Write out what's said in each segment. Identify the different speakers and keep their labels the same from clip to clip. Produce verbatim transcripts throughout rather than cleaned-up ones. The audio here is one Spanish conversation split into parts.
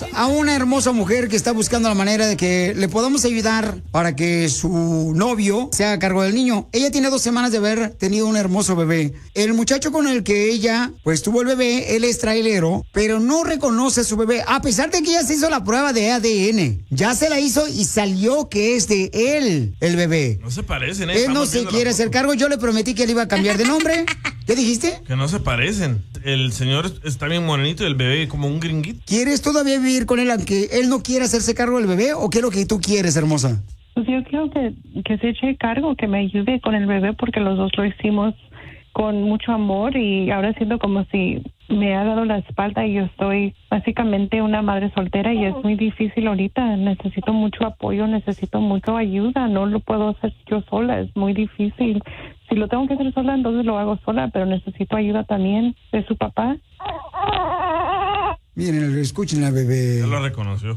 Speaker 1: a una hermosa mujer que está buscando la manera de que le podamos ayudar para que su novio se haga cargo del niño. Ella tiene dos semanas de haber tenido un hermoso bebé. El muchacho con el que ella pues tuvo el bebé, él es trailero, pero no reconoce a su bebé, a pesar de que ya se hizo la prueba de A D N. Ya se la hizo y salió que es de él el bebé.
Speaker 2: No se parecen, ¿eh?
Speaker 1: Él no se quiere hacer cargo. Yo le prometí que él iba a cambiar de nombre. ¿Qué dijiste?
Speaker 2: Que no se parecen. El señor está bien morenito y el bebé como un gringuito.
Speaker 1: ¿Quieres todavía vivir con él aunque él no quiera hacerse cargo del bebé o qué es lo que tú quieres, hermosa?
Speaker 3: Pues yo quiero que, que se eche cargo, que me ayude con el bebé porque los dos lo hicimos con mucho amor y ahora siento como si me ha dado la espalda y yo estoy básicamente una madre soltera y es muy difícil ahorita. Necesito mucho apoyo, necesito mucha ayuda. No lo puedo hacer yo sola, es muy difícil. Si lo tengo que hacer sola, entonces lo hago sola, pero necesito ayuda también de su papá.
Speaker 1: Miren, escuchen al bebé.
Speaker 2: Ya lo reconoció.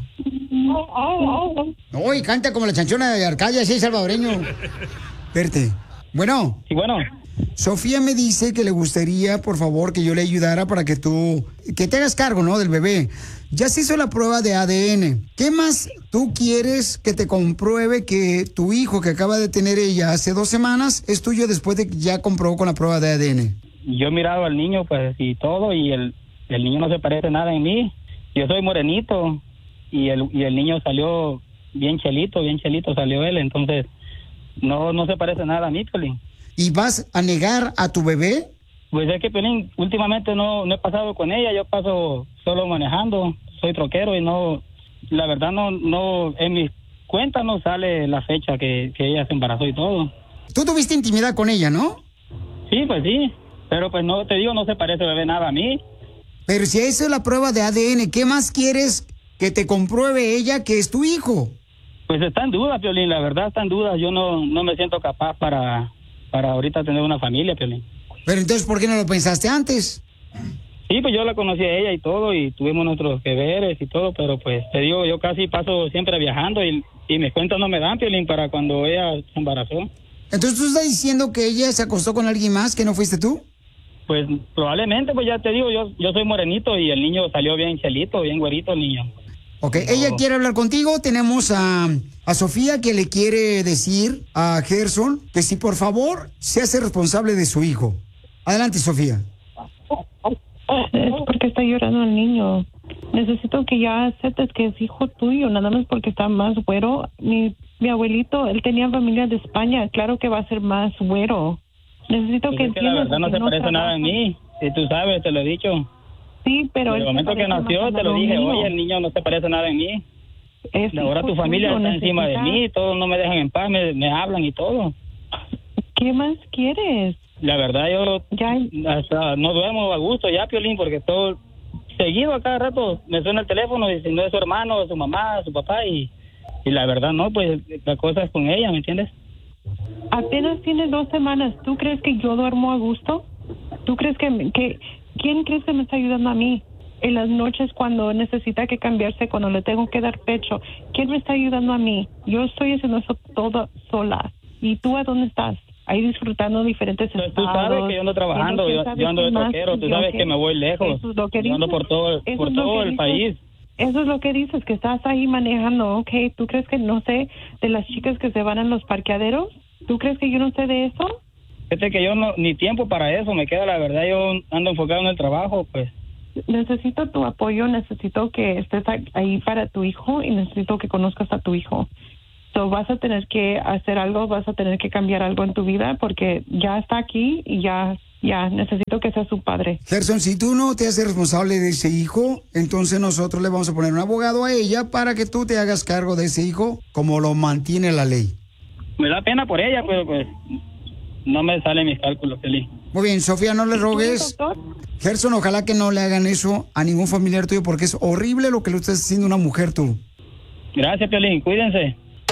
Speaker 1: Uy, canta como la chanchona de Arcadia, sí, salvadoreño. Verte. Bueno.
Speaker 4: Sí, bueno.
Speaker 1: Sofía me dice que le gustaría, por favor, que yo le ayudara para que tú, que te hagas cargo, ¿no?, del bebé. Ya se hizo la prueba de A D N. ¿Qué más tú quieres que te compruebe que tu hijo que acaba de tener ella hace dos semanas es tuyo después de que ya comprobó con la prueba de A D N?
Speaker 4: Yo he mirado al niño, pues, y todo, y el, el niño no se parece nada en mí. Yo soy morenito, y el, y el niño salió bien chelito, bien chelito salió él, entonces no, no se parece nada a mí, Piolín.
Speaker 1: ¿Y vas a negar a tu bebé?
Speaker 4: Pues es que, Piolín, últimamente no, no he pasado con ella, yo paso solo manejando, soy troquero y no, la verdad no, no, en mis cuentas no sale la fecha que, que ella se embarazó y todo.
Speaker 1: ¿Tú tuviste intimidad con ella, no?
Speaker 4: Sí, pues sí, pero pues no, te digo, no se parece bebé nada a mí.
Speaker 1: Pero si eso es la prueba de A D N, ¿qué más quieres que te compruebe ella que es tu hijo?
Speaker 4: Pues está en duda, Piolín, la verdad está en duda, yo no, no me siento capaz para... para ahorita tener una familia, Piolín.
Speaker 1: Pero entonces, ¿por qué no lo pensaste antes?
Speaker 4: Sí, pues yo la conocí a ella y todo, y tuvimos nuestros deberes y todo, pero pues, te digo, yo casi paso siempre viajando y, y mis cuentas no me dan, Piolín, para cuando ella se embarazó.
Speaker 1: Entonces, ¿tú estás diciendo que ella se acostó con alguien más, que no fuiste tú?
Speaker 4: Pues, probablemente, pues ya te digo, yo yo soy morenito y el niño salió bien chelito, bien güerito el niño.
Speaker 1: Ok, no. Ella quiere hablar contigo. Tenemos a, a Sofía que le quiere decir a Gerson que si por favor se hace responsable de su hijo. Adelante, Sofía.
Speaker 3: Es porque está llorando el niño. Necesito que ya aceptes que es hijo tuyo, nada más porque está más güero. Mi, mi abuelito, él tenía familia de España, claro que va a ser más güero. Necesito
Speaker 4: pues
Speaker 3: que
Speaker 4: es que la
Speaker 3: entiendas
Speaker 4: verdad no
Speaker 3: que
Speaker 4: se
Speaker 3: no
Speaker 4: parece
Speaker 3: trabaja.
Speaker 4: nada en mí, si tú sabes, te lo he dicho.
Speaker 3: Sí, pero...
Speaker 4: En el momento que nació, te lo dije, oye, el niño no se parece nada en mí.
Speaker 3: Es
Speaker 4: ahora tu familia
Speaker 3: tuyo,
Speaker 4: está encima de
Speaker 3: necesitas...
Speaker 4: mí, todos no me dejan en paz, me, me hablan y todo.
Speaker 3: ¿Qué más quieres?
Speaker 4: La verdad, yo
Speaker 3: ya
Speaker 4: hasta no duermo a gusto ya, Piolín, porque todo seguido a cada rato me suena el teléfono y si no es su hermano, su mamá, su papá, y, y la verdad no, pues la cosa es con ella, ¿me entiendes?
Speaker 3: Apenas tiene dos semanas. ¿Tú crees que yo duermo a gusto? ¿Tú crees que, que... ¿Quién crees que me está ayudando a mí? En las noches cuando necesita que cambiarse, cuando le tengo que dar pecho. ¿Quién me está ayudando a mí? Yo estoy haciendo eso todo sola. ¿Y tú a dónde estás? Ahí disfrutando diferentes
Speaker 4: pues
Speaker 3: estados.
Speaker 4: Tú sabes que yo ando trabajando, yo, yo ando de troquero, tú sabes que, que me voy lejos.
Speaker 3: Eso es lo que
Speaker 4: yo ando por todo, por todo el
Speaker 3: dices,
Speaker 4: país.
Speaker 3: Eso es lo que dices, que estás ahí manejando, ¿ok? ¿Tú crees que no sé de las chicas que se van en los parqueaderos? ¿Tú crees que yo no sé de eso?
Speaker 4: Fíjate que yo no, ni tiempo para eso me queda, la verdad, yo ando enfocado en el trabajo, pues.
Speaker 3: Necesito tu apoyo, necesito que estés ahí para tu hijo y necesito que conozcas a tu hijo. So, vas a tener que hacer algo, vas a tener que cambiar algo en tu vida porque ya está aquí y ya, ya necesito que seas su padre.
Speaker 1: Gerson, si tú no te haces responsable de ese hijo, entonces nosotros le vamos a poner un abogado a ella para que tú te hagas cargo de ese hijo como lo mantiene la ley.
Speaker 4: Me da pena por ella, pero pues no me salen mis cálculos, feliz.
Speaker 1: Muy bien, Sofía, no le rogues. Gerson, ojalá que no le hagan eso a ningún familiar tuyo porque es horrible lo que le estás haciendo a una mujer tú.
Speaker 4: Gracias, Piolín, cuídense.